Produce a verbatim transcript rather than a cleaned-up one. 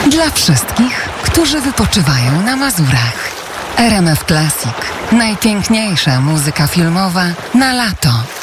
Dla wszystkich, którzy wypoczywają na Mazurach. R M F Classic. Najpiękniejsza muzyka filmowa na lato.